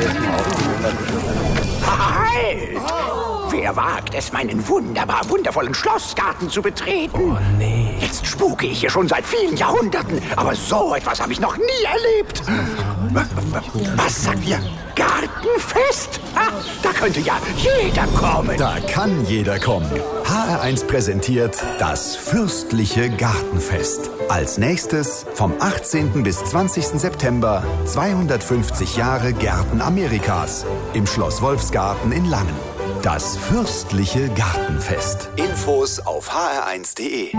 Halt! Wer wagt es, meinen wundervollen Schlossgarten zu betreten? Oh nee. Jetzt spuke ich hier schon seit vielen Jahrhunderten, aber so etwas habe ich noch nie erlebt. Was sagt ihr? Gartenfest? Da könnte ja jeder kommen. Da kann jeder kommen. HR1 präsentiert das fürstliche Gartenfest. Als nächstes vom 18. bis 20. September 250 Jahre Gärten Amerikas im Schloss Wolfsgarten in Langen. Das fürstliche Gartenfest. Infos auf hr1.de.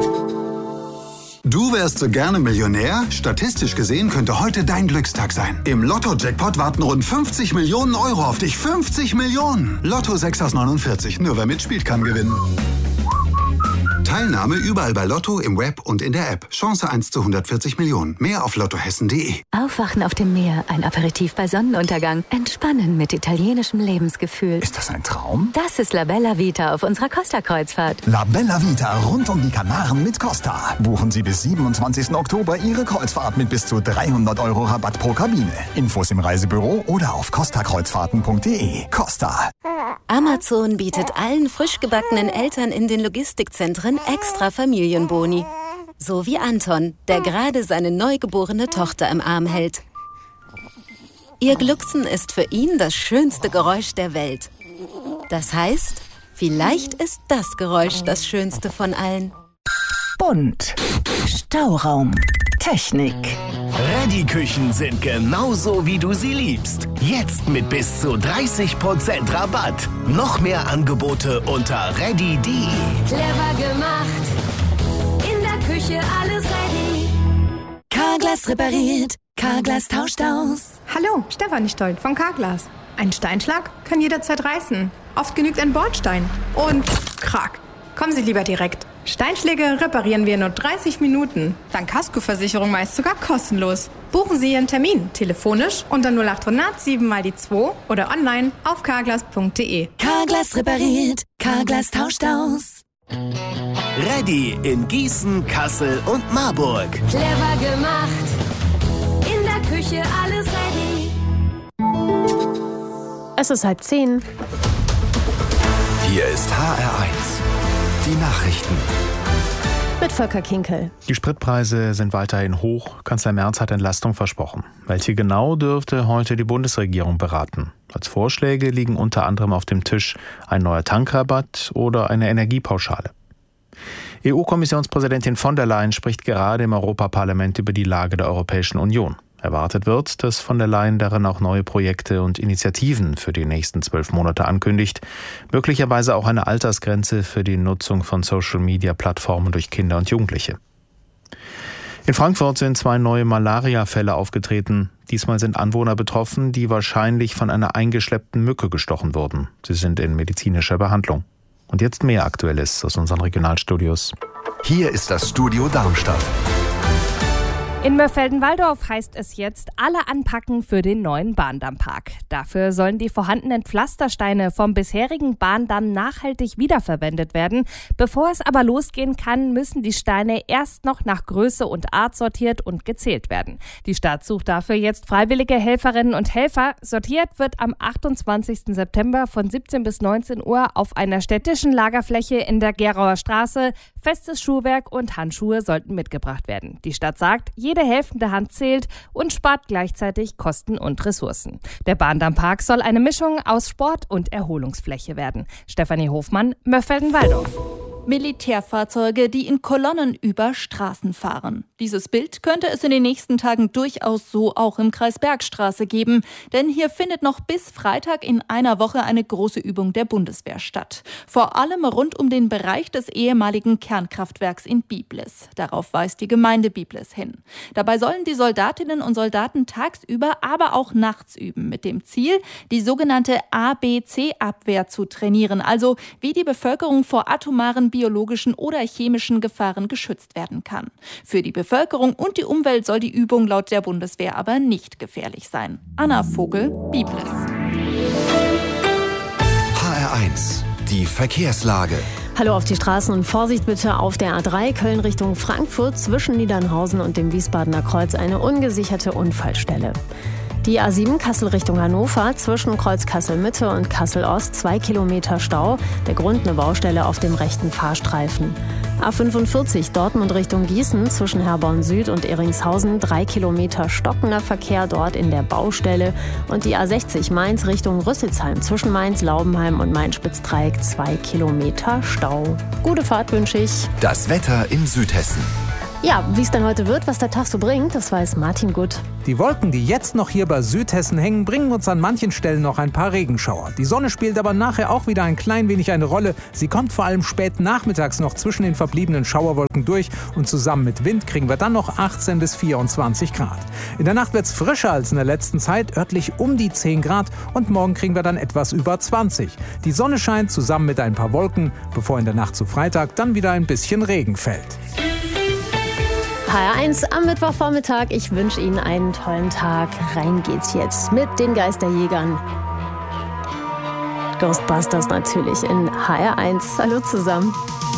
Du wärst so gerne Millionär? Statistisch gesehen könnte heute dein Glückstag sein. Im Lotto-Jackpot warten rund 50 Millionen Euro auf dich. 50 Millionen! Lotto 6 aus 49. Nur wer mitspielt, kann gewinnen. Teilnahme überall bei Lotto, im Web und in der App. Chance 1 zu 140 Millionen. Mehr auf lottohessen.de. Aufwachen auf dem Meer, ein Aperitif bei Sonnenuntergang. Entspannen mit italienischem Lebensgefühl. Ist das ein Traum? Das ist La Bella Vita auf unserer Costa-Kreuzfahrt. La Bella Vita rund um die Kanaren mit Costa. Buchen Sie bis 27. Oktober Ihre Kreuzfahrt mit bis zu 300 € Rabatt pro Kabine. Infos im Reisebüro oder auf costakreuzfahrten.de. Costa. Amazon bietet allen frisch gebackenen Eltern in den Logistikzentren extra Familienboni. So wie Anton, der gerade seine neugeborene Tochter im Arm hält. Ihr Glucksen ist für ihn das schönste Geräusch der Welt. Das heißt, vielleicht ist das Geräusch das schönste von allen. Bunt. Stauraum. Technik. Reddy-Küchen sind genauso, wie du sie liebst. Jetzt mit bis zu 30% Rabatt. Noch mehr Angebote unter reddy.de. Clever gemacht. In der Küche alles ready. Carglass repariert. Carglass tauscht aus. Hallo, Stefanie Stoll von Carglass. Ein Steinschlag kann jederzeit reißen. Oft genügt ein Bordstein. Und krack. Kommen Sie lieber direkt. Steinschläge reparieren wir in nur 30 Minuten. Dank Kaskoversicherung meist sogar kostenlos. Buchen Sie Ihren Termin telefonisch unter 0800 7 mal die 2 oder online auf carglass.de. Carglass repariert. Carglass tauscht aus. Reddy in Gießen, Kassel und Marburg. Clever gemacht. In der Küche alles ready. Es ist 9:30. Hier ist HR1. Die Nachrichten. Mit Volker Kinkel. Die Spritpreise sind weiterhin hoch. Kanzler Merz hat Entlastung versprochen. Welche genau, dürfte heute die Bundesregierung beraten. Als Vorschläge liegen unter anderem auf dem Tisch ein neuer Tankrabatt oder eine Energiepauschale. EU-Kommissionspräsidentin von der Leyen spricht gerade im Europaparlament über die Lage der Europäischen Union. Erwartet wird, dass von der Leyen darin auch neue Projekte und Initiativen für die nächsten 12 Monate ankündigt, möglicherweise auch eine Altersgrenze für die Nutzung von Social-Media-Plattformen durch Kinder und Jugendliche. In Frankfurt sind 2 neue Malaria-Fälle aufgetreten. Diesmal sind Anwohner betroffen, die wahrscheinlich von einer eingeschleppten Mücke gestochen wurden. Sie sind in medizinischer Behandlung. Und jetzt mehr Aktuelles aus unseren Regionalstudios. Hier ist das Studio Darmstadt. In Mörfelden-Walldorf heißt es jetzt, alle anpacken für den neuen Bahndammpark. Dafür sollen die vorhandenen Pflastersteine vom bisherigen Bahndamm nachhaltig wiederverwendet werden. Bevor es aber losgehen kann, müssen die Steine erst noch nach Größe und Art sortiert und gezählt werden. Die Stadt sucht dafür jetzt freiwillige Helferinnen und Helfer. Sortiert wird am 28. September von 17 bis 19 Uhr auf einer städtischen Lagerfläche in der Gerauer Straße. Festes Schuhwerk und Handschuhe sollten mitgebracht werden. Die Stadt sagt, jede helfende Hand zählt und spart gleichzeitig Kosten und Ressourcen. Der Bahndammpark soll eine Mischung aus Sport- und Erholungsfläche werden. Stefanie Hofmann, Mörfelden-Walldorf. Militärfahrzeuge, die in Kolonnen über Straßen fahren. Dieses Bild könnte es in den nächsten Tagen durchaus so auch im Kreis Bergstraße geben, denn hier findet noch bis Freitag in einer Woche eine große Übung der Bundeswehr statt. Vor allem rund um den Bereich des ehemaligen Kernkraftwerks in Biblis. Darauf weist die Gemeinde Biblis hin. Dabei sollen die Soldatinnen und Soldaten tagsüber, aber auch nachts üben, mit dem Ziel, die sogenannte ABC-Abwehr zu trainieren, also wie die Bevölkerung vor atomaren, biologischen oder chemischen Gefahren geschützt werden kann. Für die Bevölkerung und die Umwelt soll die Übung laut der Bundeswehr aber nicht gefährlich sein. Anna Vogel, Biblis. HR1, die Verkehrslage. Hallo auf die Straßen und Vorsicht bitte auf der A3 Köln Richtung Frankfurt zwischen Niedernhausen und dem Wiesbadener Kreuz eine ungesicherte Unfallstelle. Die A7 Kassel Richtung Hannover zwischen Kreuz Kassel-Mitte und Kassel-Ost 2 Kilometer Stau. Der Grund eine Baustelle auf dem rechten Fahrstreifen. A45 Dortmund Richtung Gießen zwischen Herborn Süd und Ehringshausen 3 Kilometer stockender Verkehr dort in der Baustelle. Und die A60 Mainz Richtung Rüsselsheim zwischen Mainz, Laubenheim und Main-Spitz-Dreieck 2 Kilometer Stau. Gute Fahrt wünsche ich. Das Wetter in Südhessen. Ja, wie es dann heute wird, was der Tag so bringt, das weiß Martin Gut. Die Wolken, die jetzt noch hier bei Südhessen hängen, bringen uns an manchen Stellen noch ein paar Regenschauer. Die Sonne spielt aber nachher auch wieder ein klein wenig eine Rolle. Sie kommt vor allem spät nachmittags noch zwischen den verbliebenen Schauerwolken durch und zusammen mit Wind kriegen wir dann noch 18 bis 24 Grad. In der Nacht wird es frischer als in der letzten Zeit, örtlich um die 10 Grad und morgen kriegen wir dann etwas über 20. Die Sonne scheint zusammen mit ein paar Wolken, bevor in der Nacht zu Freitag dann wieder ein bisschen Regen fällt. HR1 am Mittwochvormittag. Ich wünsche Ihnen einen tollen Tag. Rein geht's jetzt mit den Geisterjägern. Ghostbusters natürlich in HR1. Hallo zusammen.